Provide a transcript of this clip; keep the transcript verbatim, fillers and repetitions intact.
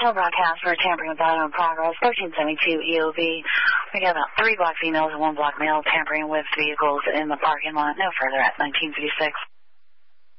Hotel broadcast for tampering with auto in progress, thirteen seventy-two E O V. We got about three block females and one block male tampering with vehicles in the parking lot. No further at nineteen fifty-six.